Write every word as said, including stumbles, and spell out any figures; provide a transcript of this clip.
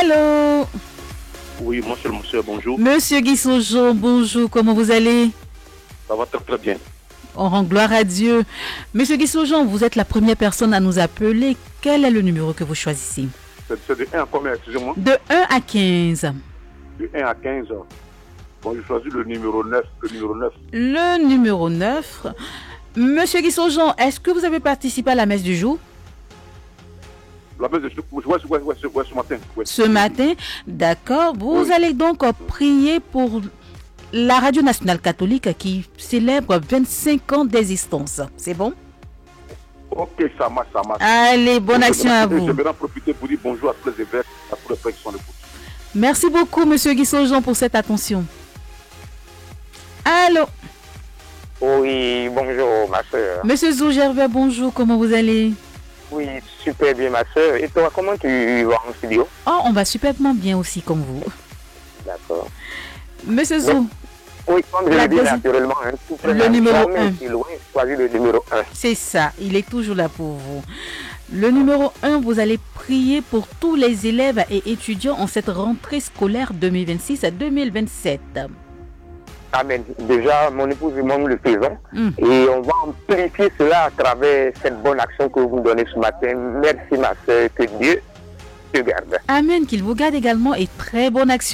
Allô? Oui, monsieur le monsieur, bonjour. Monsieur Guy Saujon, bonjour, comment vous allez? Ça va très très bien. On rend gloire à Dieu. Monsieur Guy Saujon, vous êtes la première personne à nous appeler. Quel est le numéro que vous choisissez? C'est de un à combien, excusez-moi? De un à quinze. De un à quinze. Bon, je choisis le numéro neuf. Le numéro neuf. Le numéro neuf. Monsieur Guy Saujon, est-ce que vous avez participé à la messe du jour? La messe du jour, ouais, ouais, ouais, ouais, ce matin. Ouais. Ce matin, d'accord. Vous Oui. allez donc prier pour la Radio Nationale Catholique qui célèbre vingt-cinq ans d'existence. C'est bon? Ok, ça marche, ça marche. Allez, bonne Je action vais- à Je vous. vais en profiter pour dire bonjour à tous les évêques, à tous les frères qui sont les bouts. Merci beaucoup, monsieur Guy Saujon, pour cette attention. Allô? Oui, bonjour ma soeur. Monsieur Zou-Gervais, bonjour, comment vous allez? Oui, super bien ma soeur. Et toi, comment tu vas en studio? Oh, on va superbement bien aussi, comme vous. D'accord. Monsieur Zou, Oui, comme je La l'ai dit deuxième- naturellement, hein, tout Le près, numéro jamais un. si loin, choisis le numéro un. c'est ça, il est toujours là pour vous. Le numéro un, vous allez prier pour tous les élèves et étudiants en cette rentrée scolaire deux mille vingt-six à deux mille vingt-sept. Amen. Déjà, mon épouse et moi, nous le faisons. Mm. Et on va amplifier cela à travers cette bonne action que vous donnez ce matin. Merci ma soeur, que Dieu te garde. Amen, qu'il vous garde également et très bonne action.